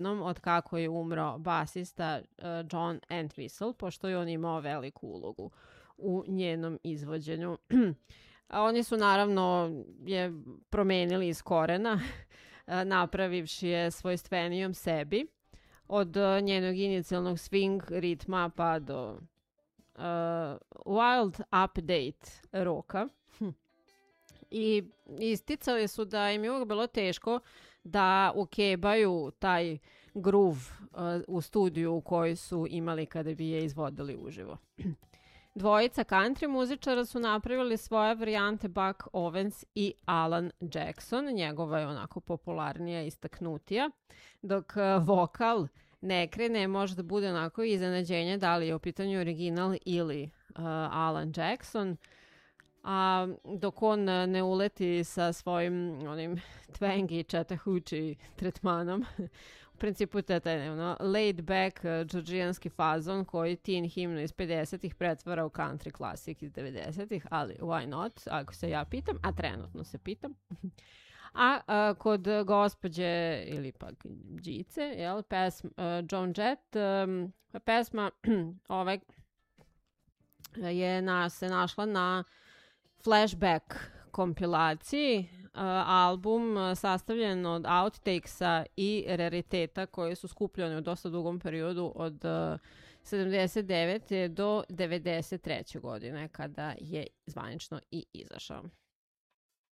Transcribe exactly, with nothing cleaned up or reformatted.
od kako je umro basista uh, John Entwistle, pošto je on imao veliku ulogu u njenom izvođenju. A oni su naravno je promenili iz korena, napravivši je svojstvenijom sebi, od uh, njenog inicijalnog swing ritma pa do uh, wild update roka. I isticali su da im je uvijek bilo teško da ukebaju taj groove uh, u studiju koji su imali kada bi je izvodili uživo. Dvojica country muzičara su napravili svoje varijante Buck Owens i Alan Jackson. Njegova je onako popularnija, istaknutija. Dok uh, vokal ne krene, može da bude onako iznenađenje da li je u pitanju original ili uh, Alan Jackson. A dok on ne uleti sa svojim onim twangy Chattahoochee tretmanom, u principu to je taj ono, laid back uh, džordžijanski fazon koji teen himnu iz pedesetih pretvara u country klasik iz devedesetih, ali why not, ako se ja pitam, a trenutno se pitam. A, a kod gospođe ili pak džice, jel, pesma uh, Joan Jett, um, pesma ovaj je na, se našla na Flashback kompilaciji, uh, album uh, sastavljen od outtakesa i rariteta koji su skupljeni u dosta dugom periodu od uh, sedamdeset devete do devedeset treće godine kada je zvanično i izašao.